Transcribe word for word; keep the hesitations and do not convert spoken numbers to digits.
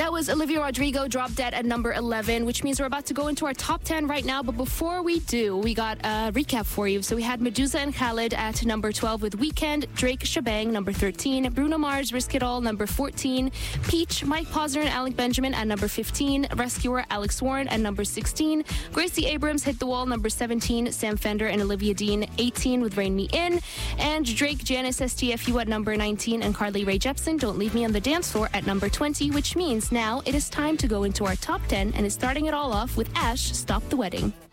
That was Olivia Rodrigo, Drop Dead at number eleven, which means we're about to go into our top ten right now. But before we do, we got a recap for you. So we had Medusa and Khalid at number twelve with Weekend, Drake, Shebang, number thirteen, Bruno Mars, Risk It All, number fourteen, Peach, Mike Posner and Alec Benjamin at number fifteen, Rescuer, Alex Warren at number sixteen, Gracie Abrams, Hit the Wall, number seventeen, Sam Fender and Olivia Dean, eighteen with Rain Me In, and Drake, Janice, S T F U at number nineteen, and Carly Rae Jepsen, Don't Leave Me on the Dance Floor at number twenty, which means now it is time to go into our top ten, and it's starting it all off with Ash, Stop the Wedding.